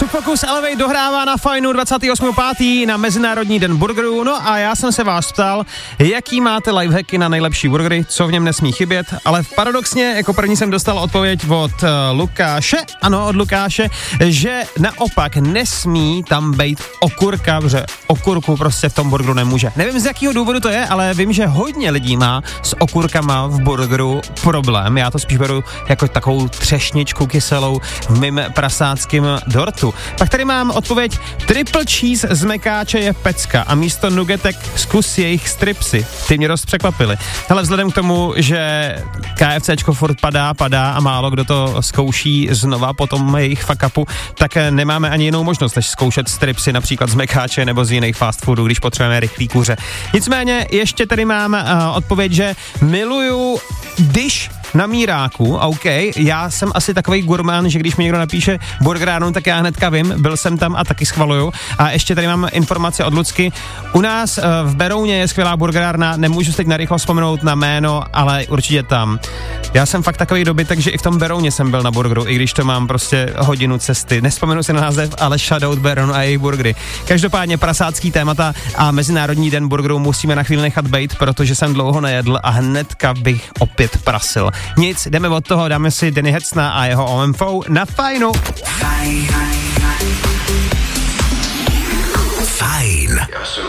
Subfocus Elevate dohrává na Fajnu 28.5. na Mezinárodní den burgerů. No a já jsem se vás ptal, jaký máte lifehacky na nejlepší burgery, co v něm nesmí chybět, ale paradoxně jako první jsem dostal odpověď od Lukáše, ano, od Lukáše, že naopak nesmí tam být okurka, protože okurku prostě v tom burgeru nemůže. Nevím, z jakého důvodu to je, ale vím, že hodně lidí má s okurkama v burgeru problém. Já to spíš beru jako takovou třešničku kyselou v mým prasáckým dortu. Pak tady mám odpověď: triple cheese z mekáče je pecka a místo nugetek zkus jejich stripsy. Ty mě dost překvapily. Hele, vzhledem k tomu, že KFCčko furt padá a málo kdo to zkouší znova po tom jejich fuck upu, tak nemáme ani jinou možnost, než zkoušet stripsy například z mekáče nebo z jiných fast foodů, když potřebujeme rychlý kuře. Nicméně ještě tady mám odpověď, že miluju dish na míráku, OK, já jsem asi takovej gurmán, že když mi někdo napíše burgerárnu, tak já hnedka vím, byl jsem tam a taky schvaluju. A ještě tady mám informace od Lucky. U nás v Berouně je skvělá burgerárna, nemůžu se teď narychlo vzpomenout na jméno, ale určitě tam. Já jsem fakt takový doby, takže i v tom Berouně jsem byl na burgeru, i když to mám prostě hodinu cesty. Nespomenu si na název, ale shoutout Beroun a jejich burgery. Každopádně prasácký témata a Mezinárodní den burgerů musíme na chvíli nechat bejt, protože jsem dlouho nejedl a hnedka bych opět prasil. Nic, jdeme od toho, dáme si Danny Hecna a jeho OMFO na Fajnu. Fajn. Já jsem